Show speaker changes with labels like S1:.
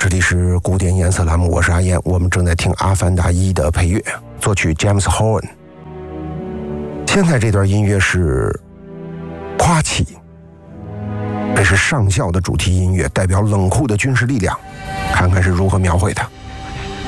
S1: 里是古典颜色栏目，我是阿燕，我们正在听《阿凡达1》的配乐，作曲 James Horn。现在这段音乐是夸起，这是上校的主题音乐，代表冷酷的军事力量，看看是如何描绘的。